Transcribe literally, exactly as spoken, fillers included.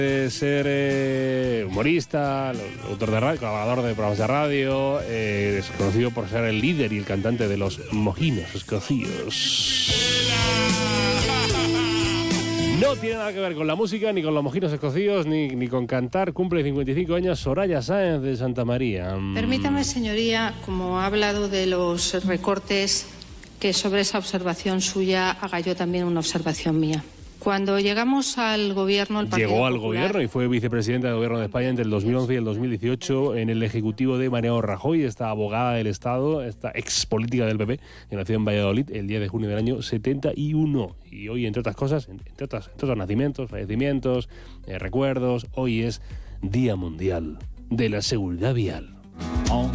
De ser eh, humorista, autor de radio, colaborador de programas de radio, eh, es conocido por ser el líder y el cantante de los Mojinos Escocíos. No tiene nada que ver con la música, ni con los Mojinos Escocíos, ni, ni con cantar. Cumple cincuenta y cinco años Soraya Sáenz de Santa María. Permítame, señoría, como ha hablado de los recortes, que sobre esa observación suya haga yo también una observación mía. Cuando llegamos al gobierno, el Partido Llegó al Popular, gobierno y fue vicepresidenta del gobierno de España entre el dos mil once y el dos mil dieciocho en el ejecutivo de Mariano Rajoy, esta abogada del Estado, esta ex política del P P, que nació en Valladolid el diez de junio del año setenta y uno. Y hoy, entre otras cosas, entre, otras, entre otros nacimientos, fallecimientos, eh, recuerdos, hoy es Día Mundial de la Seguridad Vial.